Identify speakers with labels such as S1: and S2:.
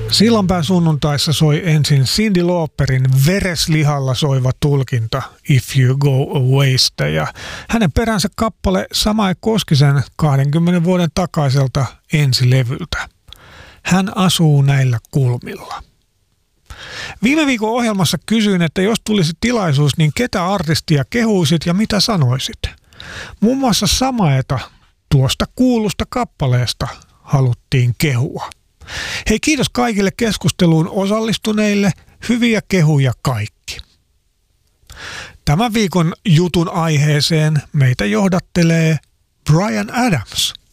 S1: Sillanpään sunnuntaissa soi ensin Cyndi Lauperin vereslihalla soiva tulkinta If You Go Awaysta ja hänen peränsä kappale Samae Koskisen 20 vuoden takaiselta ensilevyltä. Hän asuu näillä kulmilla. Viime viikon ohjelmassa kysyin, että jos tulisi tilaisuus, niin ketä artistia kehuisit ja mitä sanoisit? Muun muassa Samaeta tuosta kuulusta kappaleesta haluttiin kehua. Hei, kiitos kaikille keskusteluun osallistuneille, hyviä kehuja kaikki. Tämän viikon jutun aiheeseen meitä johdattelee Bryan Adams.